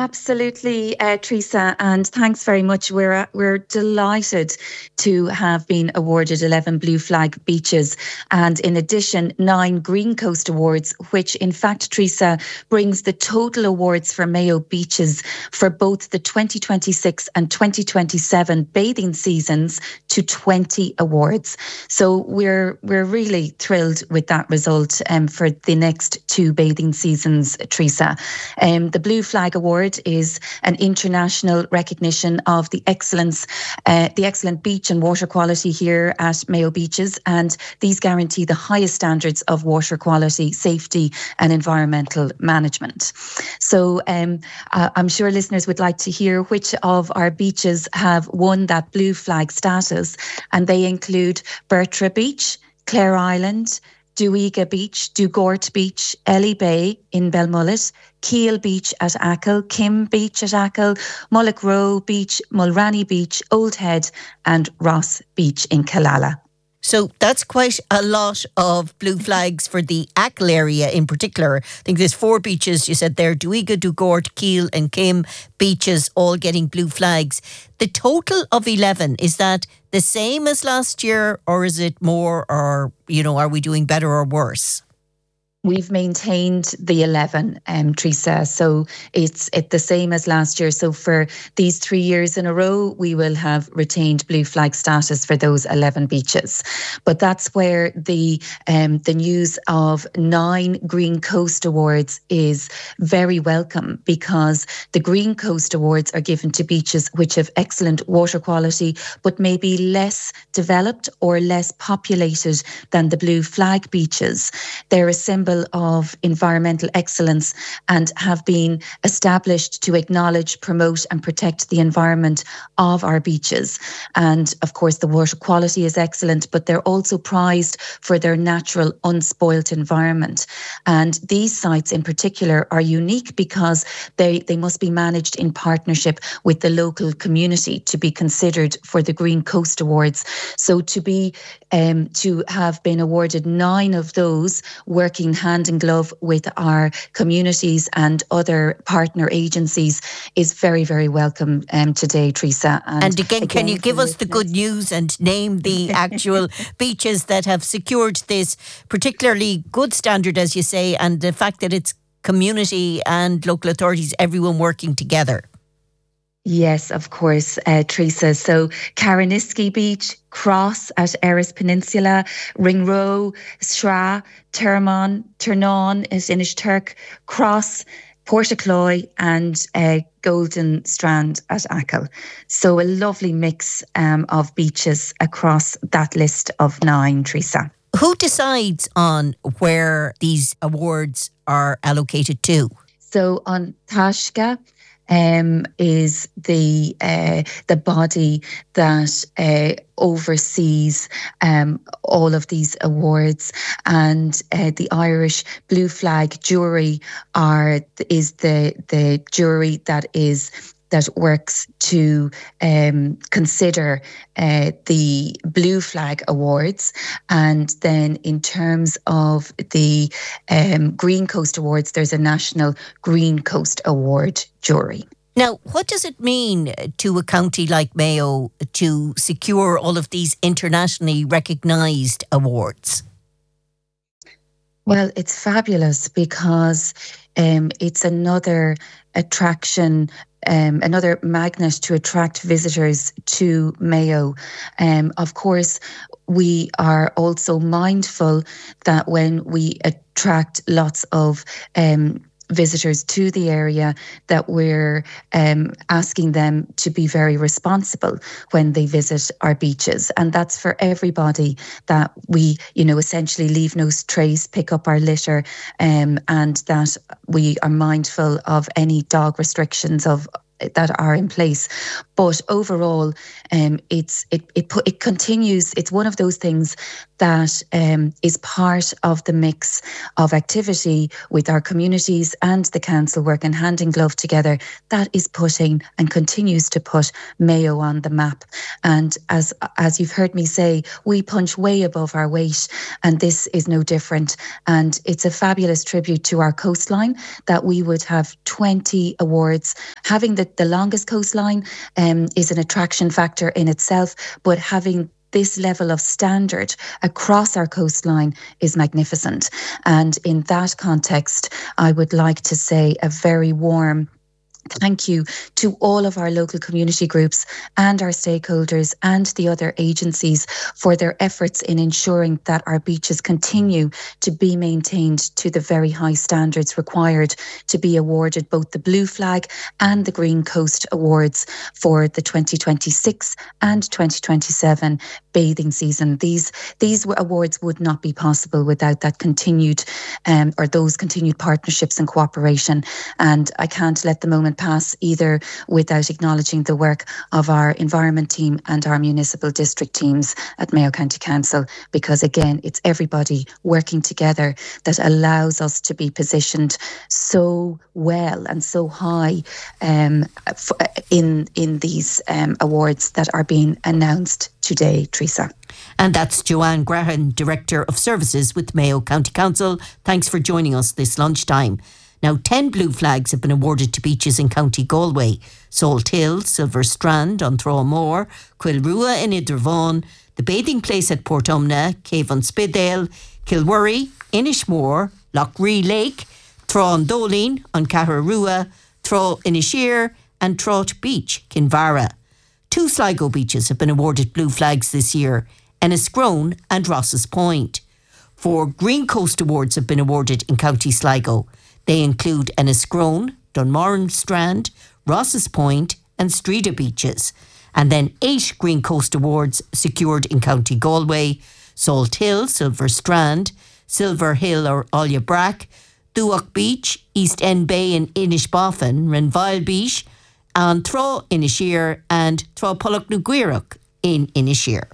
Absolutely, Teresa, and thanks very much. We're delighted to have been awarded 11 Blue Flag beaches, and in addition, 9 Green Coast Awards, which in fact, Teresa, brings the total awards for Mayo beaches for both the 2026 and 2027 bathing seasons to 20 awards. So we're really thrilled with that result for the next 2 bathing seasons, Teresa. The Blue Flag Award is an international recognition of the excellent beach and water quality here at Mayo Beaches, and these guarantee the highest standards of water quality, safety and environmental management. So I'm sure listeners would like to hear which of our beaches have won that Blue Flag status, and they include Bertra Beach, Clare Island, Duiga Beach, Dugort Beach, Ellie Bay in Belmullet, Keel Beach at Achill, Kim Beach at Achill, Mullock Row Beach, Mulranny Beach, Old Head and Ross Beach in Killala. So that's quite a lot of blue flags for the Achill area in particular. I think there's 4 beaches, you said there, Duiga, Dugort, Keel and Kim beaches all getting blue flags. The total of 11, is that the same as last year or is it more, or, are we doing better or worse? We've maintained the 11, Teresa. So it's the same as last year. So for these 3 years in a row, we will have retained Blue Flag status for those 11 beaches. But that's where the news of 9 Green Coast Awards is very welcome, because the Green Coast Awards are given to beaches which have excellent water quality, but maybe less developed or less populated than the Blue Flag beaches. They're a symbol of environmental excellence and have been established to acknowledge, promote and protect the environment of our beaches. And of course, the water quality is excellent, but they're also prized for their natural, unspoilt environment. And these sites in particular are unique because they must be managed in partnership with the local community to be considered for the Green Coast Awards. So to have been awarded 9 of those, working hand in glove with our communities and other partner agencies, is very, very welcome today, Teresa. And again, can you give us the good news and name the actual beaches that have secured this particularly good standard, as you say, and the fact that it's community and local authorities, everyone working together? Yes, of course, Teresa. So Caraniski Beach, Cross at Erris Peninsula, Ringroe, Sra, Termon, Ternaun at Inishturk, Cross, Portacloy and Golden Strand at Achill. So a lovely mix of beaches across that list of 9, Teresa. Who decides on where these awards are allocated to? So on Tashka, is the body that oversees all of these awards, and the Irish Blue Flag jury is the jury that works to consider the Blue Flag Awards. And then in terms of the Green Coast Awards, there's a National Green Coast Award jury. Now, what does it mean to a county like Mayo to secure all of these internationally recognised awards? Well, it's fabulous because it's another attraction, another magnet to attract visitors to Mayo. Of course, we are also mindful that when we attract lots of visitors to the area, that we're asking them to be very responsible when they visit our beaches. And that's for everybody, that we, essentially leave no trace, pick up our litter, and that we are mindful of any dog restrictions that are in place. But overall, it continues. It's one of those things that is part of the mix of activity with our communities and the council working hand in glove together that is putting and continues to put Mayo on the map. And as you've heard me say, we punch way above our weight, and this is no different. And it's a fabulous tribute to our coastline that we would have 20 awards. Having the longest coastline is an attraction factor in itself, but having this level of standard across our coastline is magnificent. And in that context, I would like to say a very warm thank you to all of our local community groups and our stakeholders and the other agencies for their efforts in ensuring that our beaches continue to be maintained to the very high standards required to be awarded both the Blue Flag and the Green Coast Awards for the 2026 and 2027 bathing season. These awards would not be possible without that continued those continued partnerships and cooperation. And I can't let the moment pass either without acknowledging the work of our environment team and our municipal district teams at Mayo County Council, because again, it's everybody working together that allows us to be positioned so well and so high in these awards that are being announced today, Teresa. And that's Joanne Graham, Director of Services with Mayo County Council. Thanks for joining us this lunchtime. Now, 10 blue flags have been awarded to beaches in County Galway: Salt Hill, Silver Strand, on Thrawmore, Quilrua in Idervaughan, the bathing place at Portumna, Cave on Spidale, Kilworry, Inishmore, Loughree Lake, Thrawn Dolin on Caharrua, Thraw Inisheer and Trot Beach, Kinvara. 2 Sligo beaches have been awarded blue flags this year: Enniscrone and Ross's Point. 4 Green Coast Awards have been awarded in County Sligo. They include Enniscrone, Dunmoran Strand, Ross's Point and Strida beaches. And then 8 Green Coast Awards secured in County Galway: Salt Hill, Silver Strand, Silver Hill or Olya Brack, Duach Beach, East End Bay in Inishboffin, Renvile Beach, and Thraw Inisheer and Thraw Pollock Nuguiruk in Inisheer.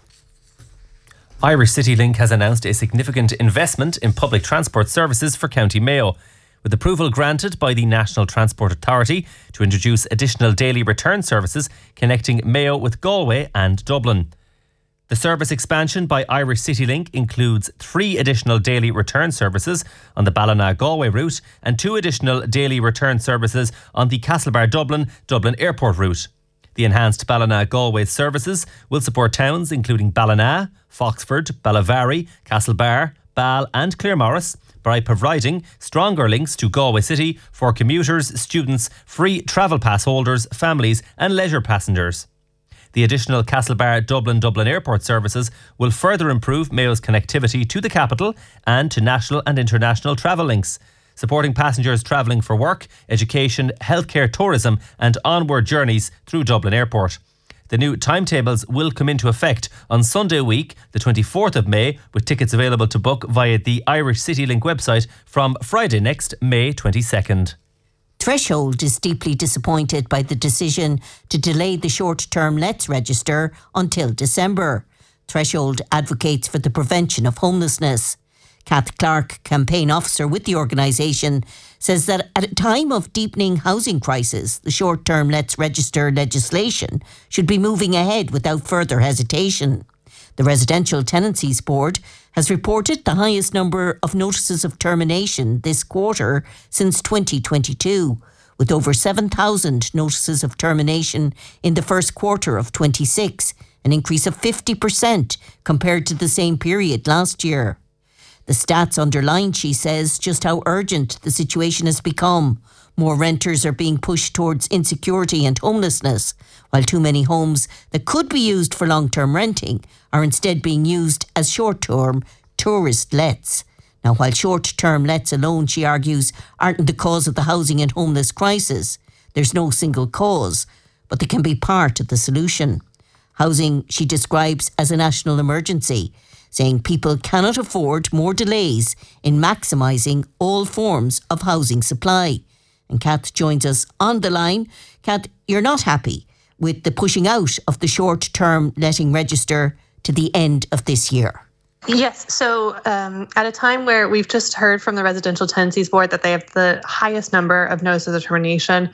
Irish CityLink has announced a significant investment in public transport services for County Mayo, with approval granted by the National Transport Authority to introduce additional daily return services connecting Mayo with Galway and Dublin. The service expansion by Irish CityLink includes 3 additional daily return services on the Ballina-Galway route and 2 additional daily return services on the Castlebar-Dublin Airport route. The enhanced Ballina-Galway services will support towns including Ballina, Foxford, Ballavary, Castlebar, Ball and Claremorris by providing stronger links to Galway City for commuters, students, free travel pass holders, families and leisure passengers. The additional Castlebar-Dublin Airport services will further improve Mayo's connectivity to the capital and to national and international travel links, supporting passengers travelling for work, education, healthcare, tourism and onward journeys through Dublin Airport. The new timetables will come into effect on Sunday week, the 24th of May, with tickets available to book via the Irish CityLink website from Friday next, May 22nd. Threshold is deeply disappointed by the decision to delay the short-term Let's register until December. Threshold advocates for the prevention of homelessness. Kath Clark, campaign officer with the organisation, says that at a time of deepening housing crisis, the short-term Let's Register legislation should be moving ahead without further hesitation. The Residential Tenancies Board has reported the highest number of notices of termination this quarter since 2022, with over 7,000 notices of termination in the first quarter of 26, an increase of 50% compared to the same period last year. The stats underline, she says, just how urgent the situation has become. More renters are being pushed towards insecurity and homelessness, while too many homes that could be used for long-term renting are instead being used as short-term tourist lets. Now, while short-term lets alone, she argues, aren't the cause of the housing and homeless crisis, there's no single cause, but they can be part of the solution. Housing, she describes as a national emergency, saying people cannot afford more delays in maximising all forms of housing supply. And Kath joins us on the line. Kath, you're not happy with the pushing out of the short-term letting register to the end of this year. Yes. So at a time where we've just heard from the Residential Tenancies Board that they have the highest number of notices of termination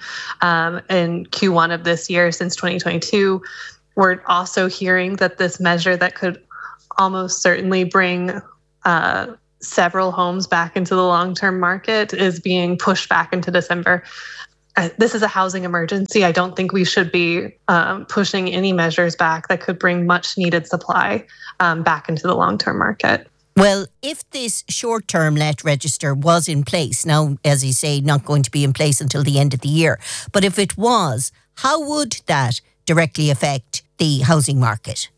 in Q1 of this year since 2022, we're also hearing that this measure that could almost certainly bring several homes back into the long-term market is being pushed back into December. This is a housing emergency. I don't think we should be pushing any measures back that could bring much needed supply back into the long-term market. Well, if this short-term let register was in place, now, as you say, not going to be in place until the end of the year, but if it was, how would that directly affect the housing market?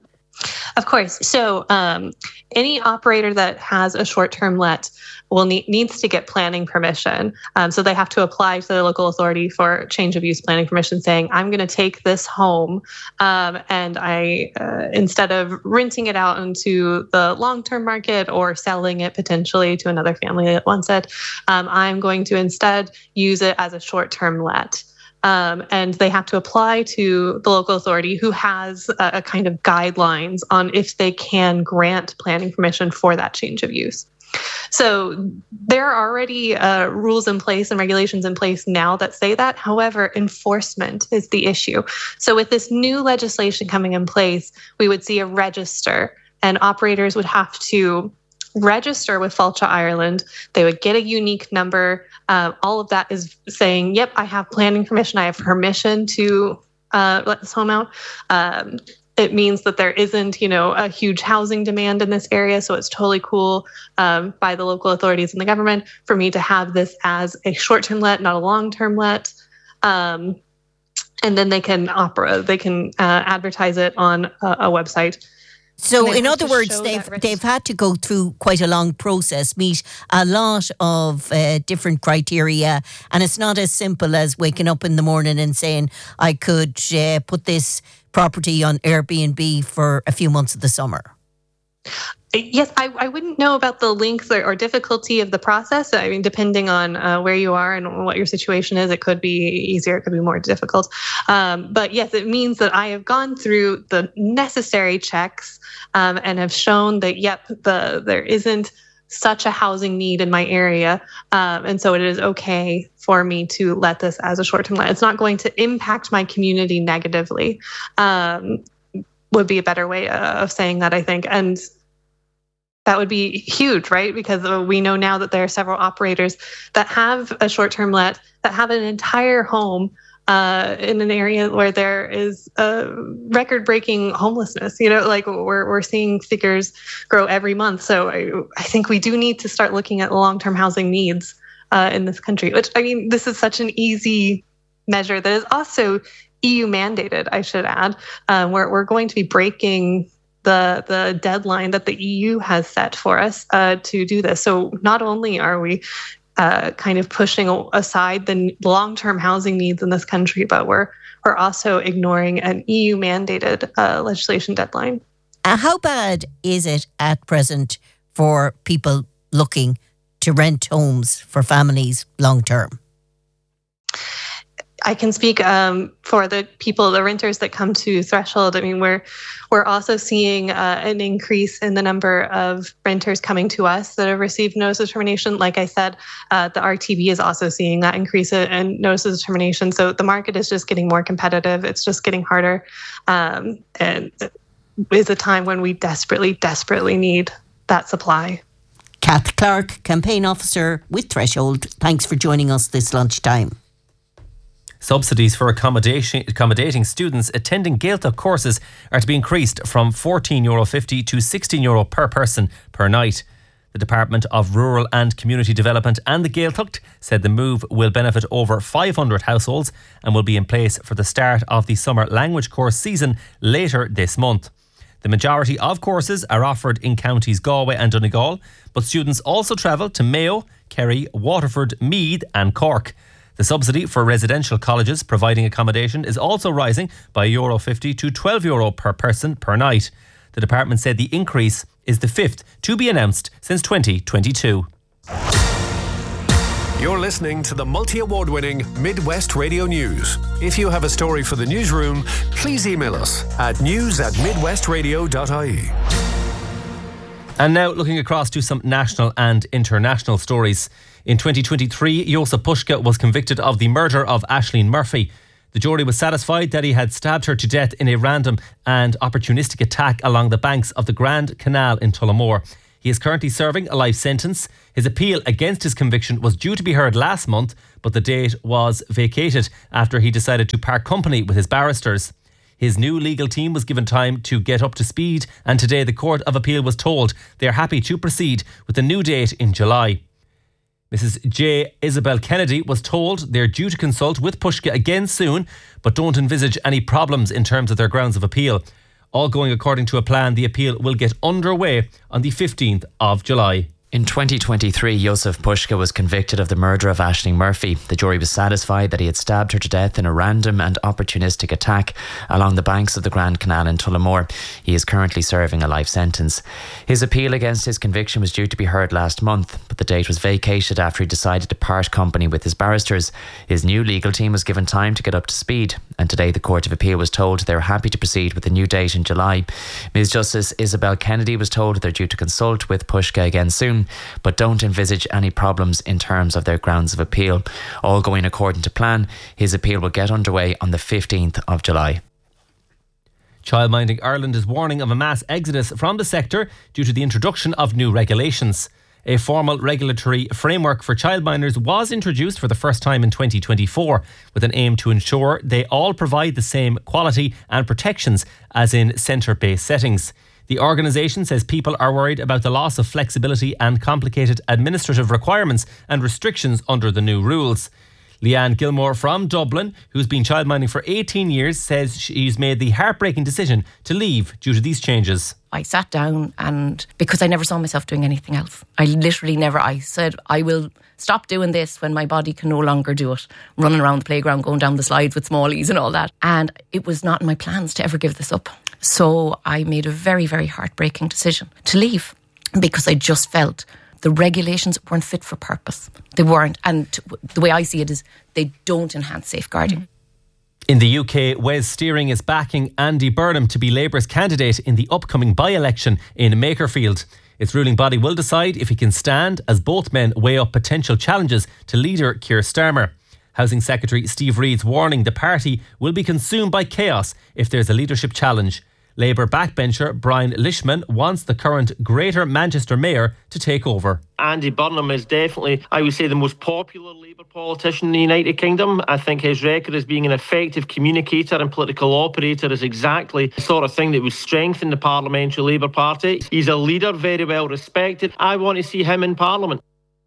Of course. So any operator that has a short-term let needs to get planning permission. So they have to apply to the local authority for change of use planning permission, saying, I'm going to take this home and I, instead of renting it out into the long-term market or selling it potentially to another family that wants it, I'm going to instead use it as a short-term let. And they have to apply to the local authority who has a kind of guidelines on if they can grant planning permission for that change of use. So there are already rules in place and regulations in place now that say that. However, enforcement is the issue. So with this new legislation coming in place, we would see a register, and operators would have to register with Fáilte Ireland. They would get a unique number. All of that is saying, yep, I have planning permission. I have permission to let this home out. It means that there isn't, a huge housing demand in this area. So it's totally cool by the local authorities and the government for me to have this as a short-term let, not a long-term let. And then they can advertise it on a website. So in other words, they've had to go through quite a long process, meet a lot of different criteria, and it's not as simple as waking up in the morning and saying, I could put this property on Airbnb for a few months of the summer. Yes, I wouldn't know about the length or difficulty of the process. I mean, depending on where you are and what your situation is, it could be easier, it could be more difficult. But yes, it means that I have gone through the necessary checks and have shown that, there isn't such a housing need in my area. And so it is okay for me to let this as a short-term let. It's not going to impact my community negatively, would be a better way of saying that, I think. And that would be huge, right? Because we know now that there are several operators that have a short-term let, that have an entire home in an area where there is record-breaking homelessness. We're seeing figures grow every month. So I think we do need to start looking at long-term housing needs in this country, which, this is such an easy measure that is also EU mandated, I should add. We're going to be breaking the deadline that the EU has set for us to do this. So not only are we kind of pushing aside the long-term housing needs in this country, but we're also ignoring an EU mandated legislation deadline. How bad is it at present for people looking to rent homes for families long-term? I can speak for the renters that come to Threshold. We're also seeing an increase in the number of renters coming to us that have received notices of termination. Like I said, the RTB is also seeing that increase in notices of termination. So the market is just getting more competitive. It's just getting harder. And it is a time when we desperately, desperately need that supply. Kath Clark, Campaign Officer with Threshold. Thanks for joining us this lunchtime. Subsidies for accommodating students attending Gaeltacht courses are to be increased from €14.50 to €16 per person per night. The Department of Rural and Community Development and the Gaeltacht said the move will benefit over 500 households and will be in place for the start of the summer language course season later this month. The majority of courses are offered in counties Galway and Donegal, but students also travel to Mayo, Kerry, Waterford, Meath and Cork. The subsidy for residential colleges providing accommodation is also rising by €50 to €12 per person per night. The department said the increase is the fifth to be announced since 2022. You're listening to the multi-award-winning Midwest Radio News. If you have a story for the newsroom, please email us at news@midwestradio.ie. And now looking across to some national and international stories. In 2023, Jozef Puska was convicted of the murder of Aisling Murphy. The jury was satisfied that he had stabbed her to death in a random and opportunistic attack along the banks of the Grand Canal in Tullamore. He is currently serving a life sentence. His appeal against his conviction was due to be heard last month, but the date was vacated after he decided to part company with his barristers. His new legal team was given time to get up to speed, and today the Court of Appeal was told they are happy to proceed with a new date in July. Mrs. J. Isabel Kennedy was told they're due to consult with Puska again soon, but don't envisage any problems in terms of their grounds of appeal. All going according to a plan, the appeal will get underway on the 15th of July. In 2023, Jozef Puska was convicted of the murder of Aisling Murphy. The jury was satisfied that he had stabbed her to death in a random and opportunistic attack along the banks of the Grand Canal in Tullamore. He is currently serving a life sentence. His appeal against his conviction was due to be heard last month, but the date was vacated after he decided to part company with his barristers. His new legal team was given time to get up to speed, and today the Court of Appeal was told they are happy to proceed with a new date in July. Ms. Justice Isabel Kennedy was told they're due to consult with Puska again soon, but don't envisage any problems in terms of their grounds of appeal. All going according to plan, his appeal will get underway on the 15th of July. Childminding Ireland is warning of a mass exodus from the sector due to the introduction of new regulations. A formal regulatory framework for childminders was introduced for the first time in 2024 with an aim to ensure they all provide the same quality and protections as in centre-based settings. The organisation says people are worried about the loss of flexibility and complicated administrative requirements and restrictions under the new rules. Leanne Gilmore from Dublin, who's been childminding for 18 years, says she's made the heartbreaking decision to leave due to these changes. I sat down, and because I never saw myself doing anything else. I said, I will stop doing this when my body can no longer do it. Running around the playground, going down the slides with smallies and all that. And it was not in my plans to ever give this up. So I made a very, very heartbreaking decision to leave, because I just felt the regulations weren't fit for purpose. They weren't. And the way I see it is they don't enhance safeguarding. In the UK, Wes Steering is backing Andy Burnham to be Labour's candidate in the upcoming by-election in Makerfield. Its ruling body will decide if he can stand as both men weigh up potential challenges to leader Keir Starmer. Housing Secretary Steve Reid's warning the party will be consumed by chaos if there's a leadership challenge. Labour backbencher Brian Lishman wants the current Greater Manchester Mayor to take over. Andy Burnham is definitely, I would say, the most popular Labour politician in the United Kingdom. I think his record as being an effective communicator and political operator is exactly the sort of thing that would strengthen the Parliamentary Labour Party. He's a leader, very well respected. I want to see him in Parliament.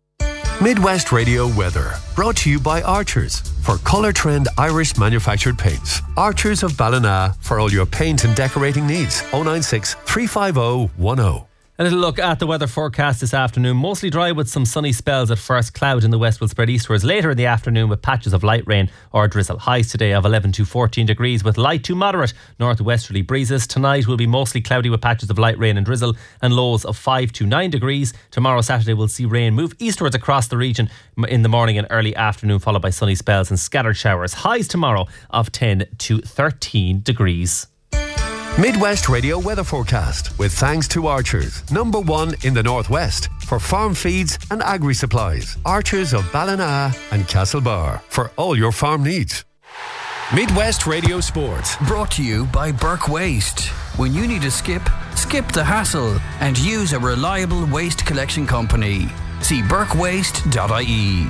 Midwest Radio weather, brought to you by Archers for Colour Trend Irish manufactured paints. Archers of Ballina for all your paint and decorating needs. 096 350 10. A little look at the weather forecast this afternoon. Mostly dry with some sunny spells at first. Cloud in the west will spread eastwards later in the afternoon with patches of light rain or drizzle. Highs today of 11 to 14 degrees with light to moderate northwesterly breezes. Tonight will be mostly cloudy with patches of light rain and drizzle and lows of 5 to 9 degrees. Tomorrow, Saturday, we'll see rain move eastwards across the region in the morning and early afternoon, followed by sunny spells and scattered showers. Highs tomorrow of 10 to 13 degrees. Midwest Radio weather forecast with thanks to Archers, #1 in the Northwest for farm feeds and agri supplies. Archers of Ballina and Castlebar for all your farm needs. Midwest Radio Sport, brought to you by Burke Waste. When you need a skip the hassle and use a reliable waste collection company. See burkewaste.ie.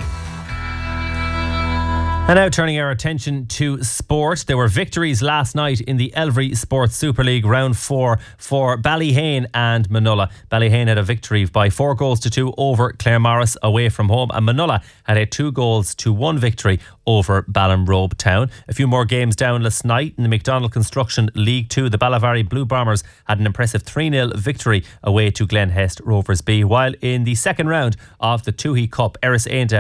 And now turning our attention to sport. There were victories last night in the Elvery Sports Super League Round 4 for Ballyhane and Manola. Ballyhane had a victory by 4-2 over Claremorris away from home, and Manola had a 2-1 victory over Ballinrobe Town. A few more games down last night in the McDonald Construction League 2. The Balavari Blue Bombers had an impressive 3-0 victory away to Glenhest Rovers B, while in the second round of the Toohey Cup, Erris Ainda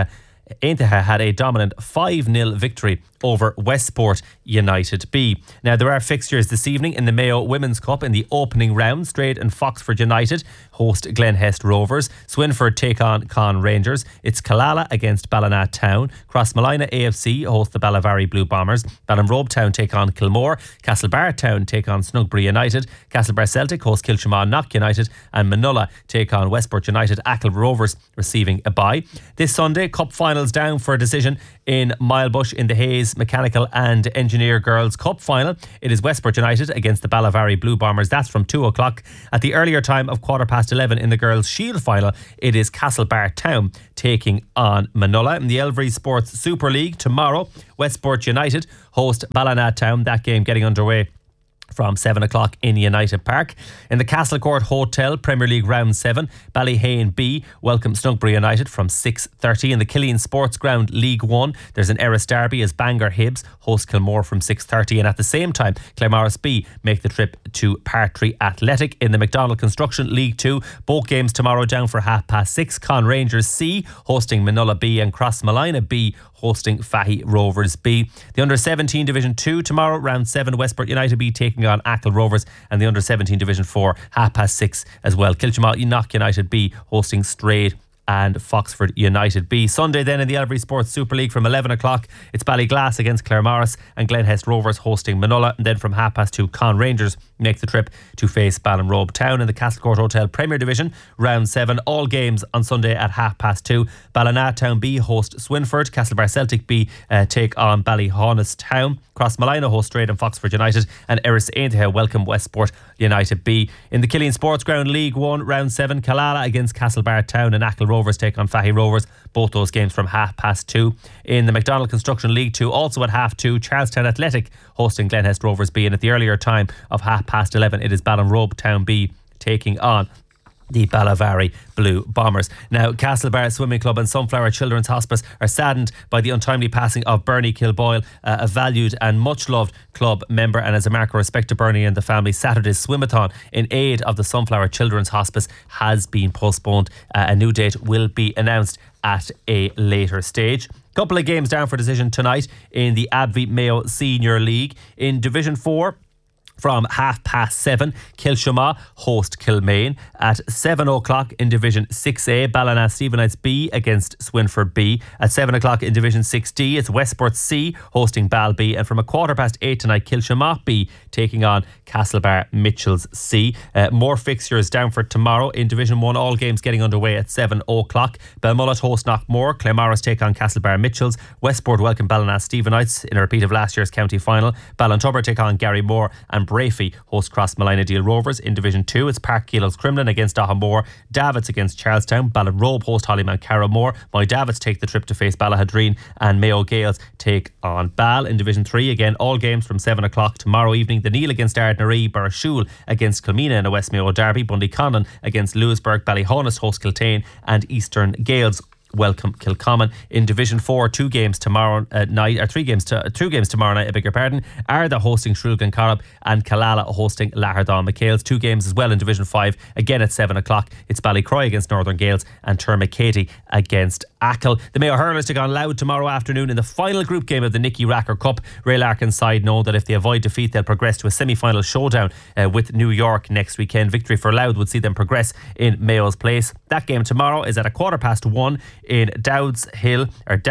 Aintaha had a dominant 5-0 victory over Westport United B. Now, there are fixtures this evening in the Mayo Women's Cup in the opening round. Straight and Foxford United host Glenhest Rovers. Swinford take on Con Rangers. It's Killala against Ballina Town. Crossmolina AFC host the Ballavari Blue Bombers. Ballinrobe Town take on Kilmore. Castlebar Town take on Snugbury United. Castlebar Celtic host Kilshaman Knock United. And Manola take on Westport United. Achill Rovers receiving a bye. This Sunday, Cup finals down for a decision in Milebush in the Hayes Mechanical and Engineer Girls Cup final. It is Westport United against the Ballavari Blue Bombers. That's from 2 o'clock. At the earlier time of 11:15 in the Girls Shield final, it is Castlebar Town taking on Manola. In the Elvery Sports Super League tomorrow, Westport United host Ballina Town. That game getting underway from 7 o'clock in United Park. In the Castlecourt Hotel Premier League Round 7, Ballyhane B welcome Snugbury United from 6:30. In the Killeen Sports Ground League 1, there's an Erris Derby as Bangor Hibs host Kilmore from 6:30. And at the same time, Claremorris B make the trip to Partry Athletic. In the McDonald Construction League 2, both games tomorrow down for 6:30. Con Rangers C hosting Manola B and Crossmolina B hosting Fahy Rovers B. The Under-17 Division 2 tomorrow, round 7, Westport United B taking on Achill Rovers, and the Under-17 Division 4, 6:30 as well. Kilshaman Knock United B hosting Strayed and Foxford United B. Sunday then in the Elvery Sports Super League from 11 o'clock, it's Ballyglass against Claremorris and Glenhest Rovers hosting Manola. And then from 2:30, Con Rangers make the trip to face Ballinrobe Town. In the Castlecourt Hotel Premier Division, round 7, all games on Sunday at 2:30. Ballina Town B host Swinford. Castlebar Celtic B take on Ballyhonest Town. Crossmolina host Strayed and Foxford United, and Erris Aintaha welcome Westport United B. In the Killeen Sports Ground League 1, round 7, Killala against Castlebar Town and Achill Rovers take on Fahy Rovers. Both those games from 2:30. In the McDonald Construction League 2, also at 2:30, Charlestown Athletic hosting Glenhest Rovers B. And at the earlier time of 11:30, it is Ballinrobe Town B taking on the Ballavari Blue Bombers. Now, Castlebar Swimming Club and Sunflower Children's Hospice are saddened by the untimely passing of Bernie Kilboyle, a valued and much loved club member. And as a mark of respect to Bernie and the family, Saturday's swimathon in aid of the Sunflower Children's Hospice has been postponed. A new date will be announced at a later stage. Couple of games down for decision tonight in the Abvie Mayo Senior League. In Division 4, from 7:30, Kilshaman host Kilmaine. At 7 o'clock in Division 6A, Ballina Stephenites B against Swinford B. At 7 o'clock in Division 6D, it's Westport C hosting Ball B. And from 8:15 tonight, Kilshaman B taking on Castlebar Mitchells C. More fixtures down for tomorrow. In Division 1, all games getting underway at 7 o'clock. Belmullet host Knockmore. Claremorris take on Castlebar Mitchells. Westport welcome Ballina Stephenites in a repeat of last year's county final. Ballintubber take on Gary Moore, and Brafey host Crossmolina Deal Rovers. In Division 2, it's Park Keelos Crimlin against Dahamore. Davids against Charlestown. Ballinrobe host Hollymount Carramore. My Davids take the trip to face Ballahadreen, and Mayo Gales take on Ball. In Division 3, again, all games from 7 o'clock tomorrow evening. The Neil against Ardnaree. Burrashool against Kilmina in a West Mayo derby. Bundyconnon against Lewisburg. Ballyhonest host Kiltane, and Eastern Gales welcome Kilcommon. In Division 4, 2 games tomorrow night, or 2 games tomorrow night, I beg your pardon. Arda hosting Shrulgan Corrib and Killala hosting Lahardon McHale's. 2 games as well in Division 5, again at 7 o'clock. It's Ballycroy against Northern Gales and Termacady against Achill. The Mayo Hurlers take on Louth tomorrow afternoon in the final group game of the Nicky Racker Cup. Ray Larkin's side know that if they avoid defeat, they'll progress to a semi-final showdown with New York next weekend. Victory for Louth would see them progress in Mayo's place. That game tomorrow is at 1:15 in Dowds Hall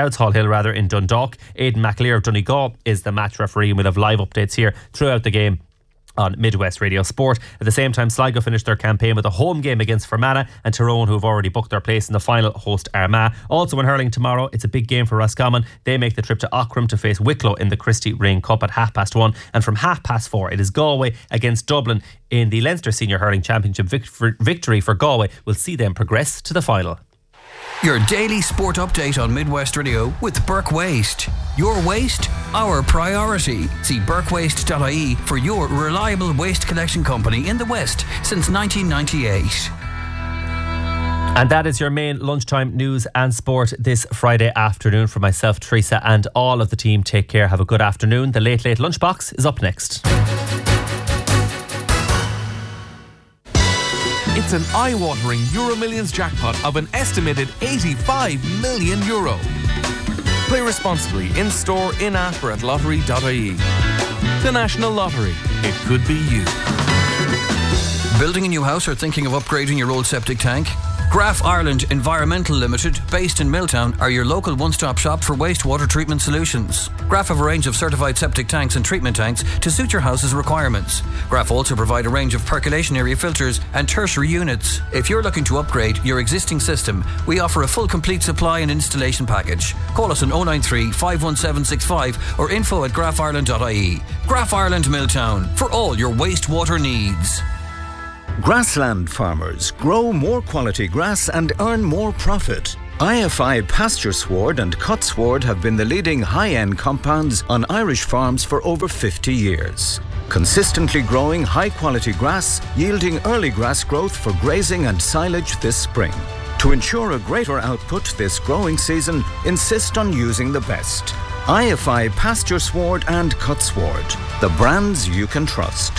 Hill in Dundalk. Aidan McAleer of Donegal is the match referee, and we'll have live updates here throughout the game on Midwest Radio Sport. At the same time, Sligo finished their campaign with a home game against Fermanagh, and Tyrone, who have already booked their place in the final, host Armagh. Also in hurling tomorrow, it's a big game for Roscommon. They make the trip to Aughrim to face Wicklow in the Christie Ring Cup at 1:30. And from 4:30, it is Galway against Dublin in the Leinster Senior Hurling Championship. Victory for Galway will see them progress to the final. Your daily sport update on Midwest Radio with Burke Waste. Your waste, our priority. See burkewaste.ie for your reliable waste collection company in the West since 1998. And that is your main lunchtime news and sport this Friday afternoon. For myself, Teresa, and all of the team, take care. Have a good afternoon. The Late Late Lunchbox is up next. It's an eye-watering Euro Millions jackpot of an estimated €85 million. Play responsibly in-store, in-app or at lottery.ie. The National Lottery. It could be you. Building a new house or thinking of upgrading your old septic tank? Graf Ireland Environmental Limited, based in Milltown, are your local one-stop shop for wastewater treatment solutions. Graf have a range of certified septic tanks and treatment tanks to suit your house's requirements. Graf also provide a range of percolation area filters and tertiary units. If you're looking to upgrade your existing system, we offer a full complete supply and installation package. Call us on 093 51765 or info@grafireland.ie. Graf Ireland Milltown, for all your wastewater needs. Grassland farmers grow more quality grass and earn more profit. IFI Pasture Sward and Cut Sward have been the leading high-end compounds on Irish farms for over 50 years. Consistently growing high-quality grass, yielding early grass growth for grazing and silage this spring. To ensure a greater output this growing season, insist on using the best. IFI Pasture Sward and Cut Sward, the brands you can trust.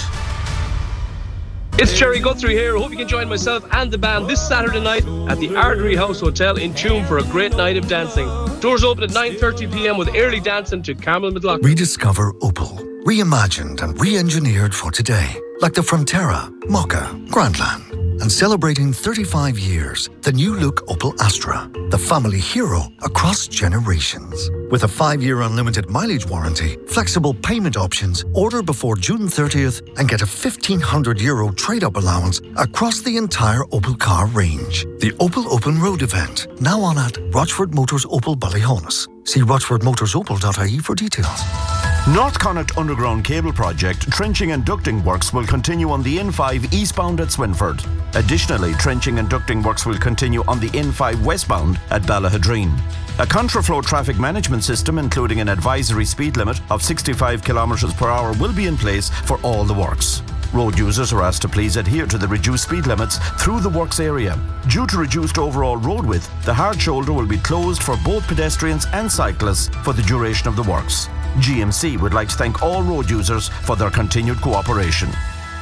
It's Jerry Guthrie here. I hope you can join myself and the band this Saturday night at the Ardery House Hotel in Tuam for a great night of dancing. Doors open at 9:30 p.m. with early dancing to Carmel McLaughlin. Rediscover Opel. Reimagined and re-engineered for today. Like the Frontera, Mokka, Grandland. And celebrating 35 years, the new look Opel Astra, the family hero across generations. With a 5-year unlimited mileage warranty, flexible payment options, order before June 30th and get a €1,500 trade-up allowance across the entire Opel car range. The Opel Open Road event, now on at Rochford Motors Opel Ballyhonus. See rochfordmotorsopel.ie for details. North Connacht Underground Cable Project trenching and ducting works will continue on the N5 eastbound at Swinford. Additionally, trenching and ducting works will continue on the N5 westbound at Ballahadreen. A contraflow traffic management system, including an advisory speed limit of 65 km per hour, will be in place for all the works. Road users are asked to please adhere to the reduced speed limits through the works area. Due to reduced overall road width, the hard shoulder will be closed for both pedestrians and cyclists for the duration of the works. GMC would like to thank all road users for their continued cooperation.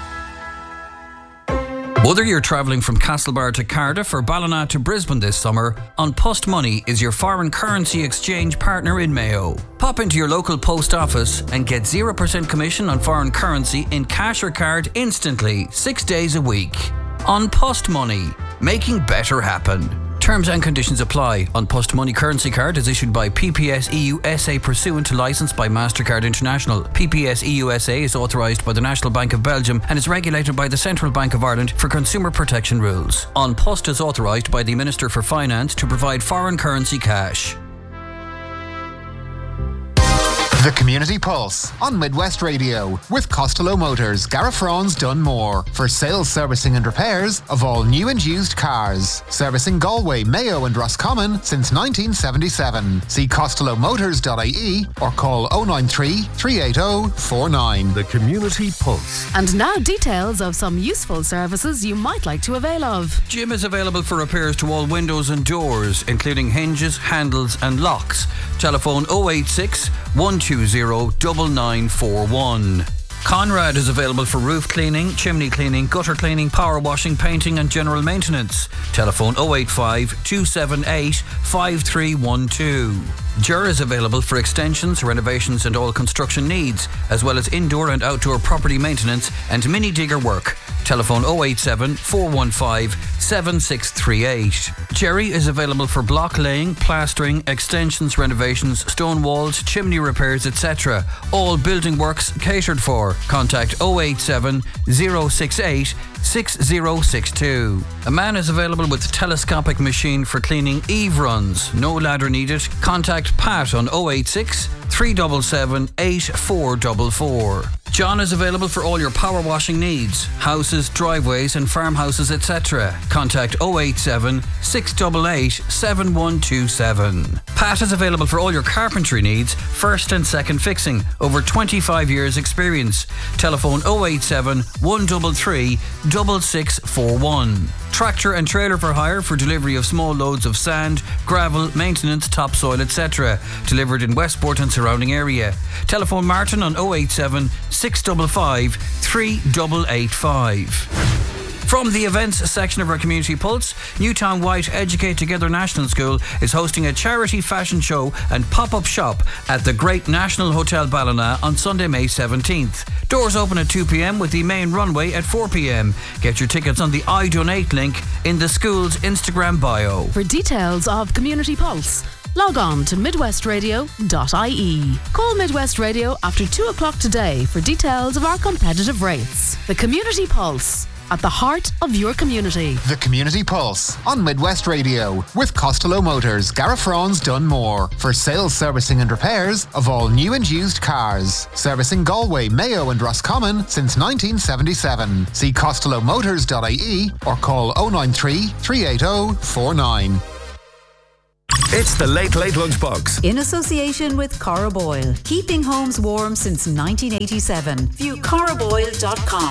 Whether you're travelling from Castlebar to Cardiff or Ballina to Brisbane this summer, An Post Money is your foreign currency exchange partner in Mayo. Pop into your local post office and get 0% commission on foreign currency in cash or card instantly, 6 days a week. An Post Money, making better happen. Terms and conditions apply. An Post Money currency card is issued by PPS EU SA pursuant to licence by MasterCard International. PPS EU SA is authorised by the National Bank of Belgium and is regulated by the Central Bank of Ireland for consumer protection rules. An Post is authorised by the Minister for Finance to provide foreign currency cash. The Community Pulse on Midwest Radio with Costello Motors, Garafron's Dunmore for sales, servicing and repairs of all new and used cars. Servicing Galway, Mayo and Roscommon since 1977. See costellomotors.ie or call 093 380 49. The Community Pulse. And now details of some useful services you might like to avail of. Jim is available for repairs to all windows and doors, including hinges, handles and locks. Telephone 086 120 9941. Conrad is available for roof cleaning, chimney cleaning, gutter cleaning, power washing, painting and general maintenance. Telephone 085 278 5312. Jura is available for extensions, renovations and all construction needs, as well as indoor and outdoor property maintenance and mini digger work. Telephone 087 415 7638. Jerry is available for block laying, plastering, extensions, renovations, stone walls, chimney repairs, etc. All building works catered for. Contact 087 068 6062. A man is available with telescopic machine for cleaning eave runs. No ladder needed. Contact Pat on 086 377 8444. John is available for all your power washing needs, houses, driveways and farmhouses, etc. Contact 087 688 7127. Pat is available for all your carpentry needs, first and second fixing, over 25 years experience. Telephone 087 133 6641. Tractor and trailer for hire for delivery of small loads of sand, gravel, maintenance, topsoil, etc. Delivered in Westport and surrounding area. Telephone Martin on 087 655 3885. From the events section of our Community Pulse, Newtown White Educate Together National School is hosting a charity fashion show and pop-up shop at the Great National Hotel Ballina on Sunday, May 17th. Doors open at 2 p.m. with the main runway at 4 p.m. Get your tickets on the I Donate link in the school's Instagram bio. For details of Community Pulse, log on to midwestradio.ie. Call Midwest Radio after 2 o'clock today for details of our competitive rates. The Community Pulse, at the heart of your community. The Community Pulse on Midwest Radio with Costello Motors, Garafraun's Dunmore. For sales, servicing and repairs of all new and used cars. Servicing Galway, Mayo and Roscommon since 1977. See costellomotors.ie or call 093 380 49. It's the Late Late Lunchbox. In association with Cora Boyle. Keeping homes warm since 1987. View coraboyle.com.